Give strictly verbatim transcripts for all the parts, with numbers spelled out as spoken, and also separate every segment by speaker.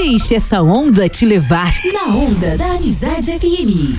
Speaker 1: Deixe essa onda te levar. Na onda da Amizade F M.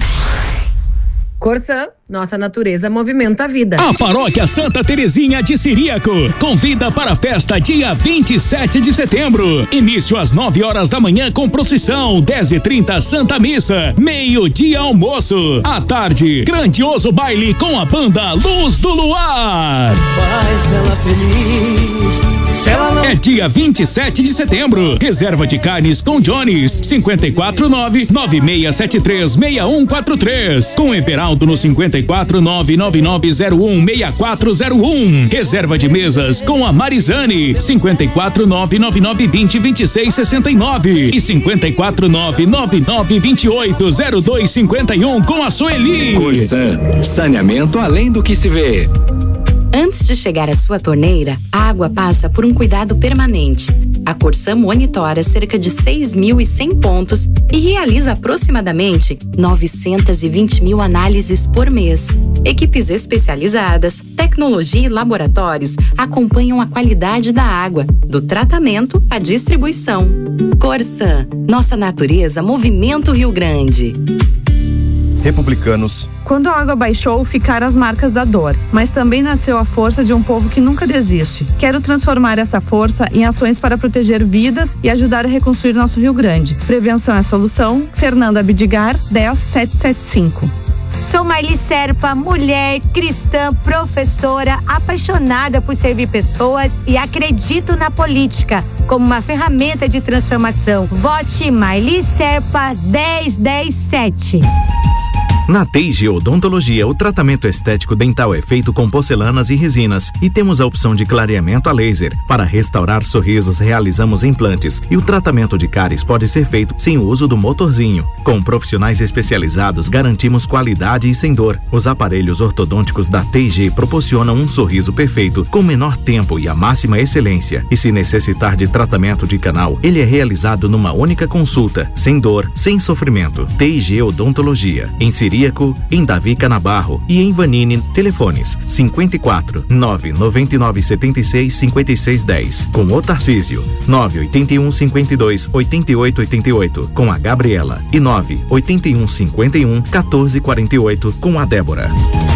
Speaker 2: Corsã, nossa natureza movimenta a vida.
Speaker 3: A Paróquia Santa Terezinha de Ciríaco convida para a festa dia vinte e sete de setembro. Início às nove horas da manhã com procissão, dez e trinta Santa Missa, meio-dia almoço. À tarde, grandioso baile com a banda Luz do Luar.
Speaker 4: Faz ela feliz.
Speaker 3: É dia vinte e sete de setembro. Reserva de carnes com Jones, cinquenta e quatro nove nove seis sete três seis um quatro três. Com Everaldo no cinquenta e quatro nove nove nove zero um seis quatro zero um. Reserva de mesas com a Marizane, cinquenta e quatro nove nove nove vinte vinte e seis sessenta e nove e cinquenta e quatro nove nove nove vinte e oito zero dois cinquenta e um com a Sueli.
Speaker 5: Corsã, saneamento além do que se vê.
Speaker 6: Antes de chegar à sua torneira, a água passa por um cuidado permanente. A Corsã monitora cerca de seis mil e cem pontos e realiza aproximadamente novecentos e vinte mil análises por mês. Equipes especializadas, tecnologia e laboratórios acompanham a qualidade da água, do tratamento à distribuição. Corsã, nossa natureza movimenta o Rio Grande.
Speaker 7: Republicanos.
Speaker 8: Quando a água baixou, ficaram as marcas da dor, mas também nasceu a força de um povo que nunca desiste. Quero transformar essa força em ações para proteger vidas e ajudar a reconstruir nosso Rio Grande. Prevenção é a solução. Fernanda Bidigar, dez sete sete cinco.
Speaker 9: Sou Marli Serpa, mulher, cristã, professora, apaixonada por servir pessoas e acredito na política como uma ferramenta de transformação. Vote Marli Serpa dez dez sete.
Speaker 10: Na T I G Odontologia, o tratamento estético dental é feito com porcelanas e resinas e temos a opção de clareamento a laser. Para restaurar sorrisos, realizamos implantes e o tratamento de cáries pode ser feito sem o uso do motorzinho. Com profissionais especializados, garantimos qualidade e sem dor. Os aparelhos ortodônticos da T I G proporcionam um sorriso perfeito com menor tempo e a máxima excelência. E se necessitar de tratamento de canal, ele é realizado numa única consulta, sem dor, sem sofrimento. T I G Odontologia, em Ciríaco, em Davi Canabarro e em Vanini. Telefones cinquenta e quatro nove nove nove sete seis cinco seis um zero com o Tarcísio, nove oito um cinco dois oito oito oito oito com a Gabriela e nove oito um cinquenta e um quatorze quarenta e oito com a Débora.